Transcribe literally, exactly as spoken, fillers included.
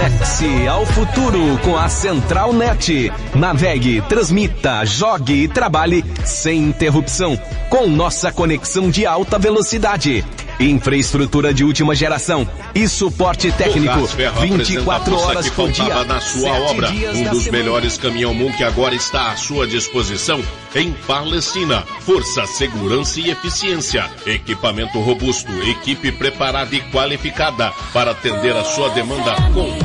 Conecte-se ao futuro com a Central Net. Navegue, transmita, jogue e trabalhe sem interrupção com nossa conexão de alta velocidade. Infraestrutura de última geração e suporte técnico vinte e quatro horas por dia. Na sua obra, um dos melhores caminhão-mum que agora está à sua disposição em Palestina. Força, segurança e eficiência. Equipamento robusto, equipe preparada e qualificada para atender a sua demanda com